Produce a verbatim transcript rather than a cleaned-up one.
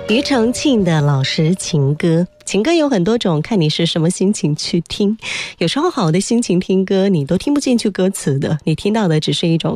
庾澄庆的老实情歌，情歌有很多种，看你是什么心情去听。有时候好的心情听歌，你都听不进去歌词的，你听到的只是一种